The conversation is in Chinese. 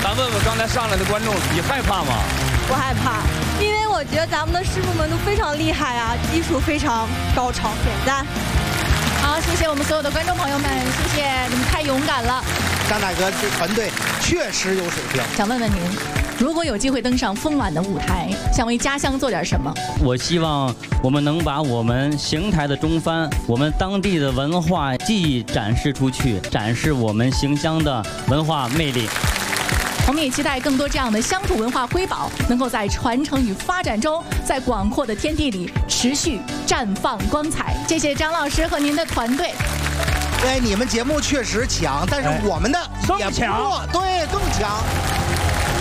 咱问问刚才上来的观众，你害怕吗？ 不害怕，因为我觉得咱们的师傅们都非常厉害啊，技术非常高超，点赞。 好，谢谢我们所有的观众朋友们，谢谢你们太勇敢了。 张大哥这团队确实有水平。 想问问您，如果有机会登上丰晚的舞台，想为家乡做点什么？ 我希望我们能把我们邢台的中番，我们当地的文化技艺展示出去，展示我们邢乡的文化魅力。 我们也期待更多这样的乡土文化瑰宝，能够在传承与发展中，在广阔的天地里持续绽放光彩。谢谢张老师和您的团队。 对，你们节目确实强，但是我们的也不弱，对，更强。